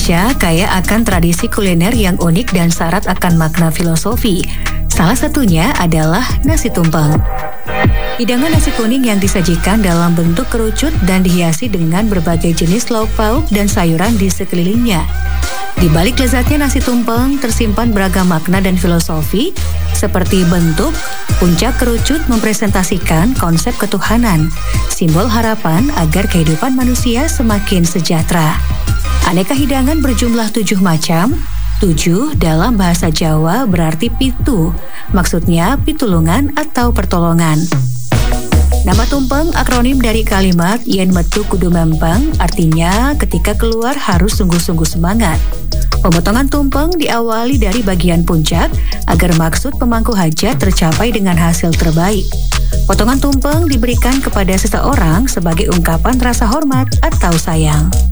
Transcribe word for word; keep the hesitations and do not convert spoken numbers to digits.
Indonesia kaya akan tradisi kuliner yang unik dan syarat akan makna filosofi. Salah satunya adalah nasi tumpeng. Hidangan nasi kuning yang disajikan dalam bentuk kerucut dan dihiasi dengan berbagai jenis lauk pauk dan sayuran di sekelilingnya. Di balik lezatnya nasi tumpeng tersimpan beragam makna dan filosofi, seperti bentuk, puncak kerucut mempresentasikan konsep ketuhanan, simbol harapan agar kehidupan manusia semakin sejahtera. Aneka hidangan berjumlah tujuh macam. Tujuh dalam bahasa Jawa berarti pitu, maksudnya pitulungan atau pertolongan. Nama tumpeng akronim dari kalimat yen metu kudu mempeng, artinya ketika keluar harus sungguh-sungguh semangat. Pemotongan tumpeng diawali dari bagian puncak agar maksud pemangku hajat tercapai dengan hasil terbaik. Potongan tumpeng diberikan kepada seseorang sebagai ungkapan rasa hormat atau sayang.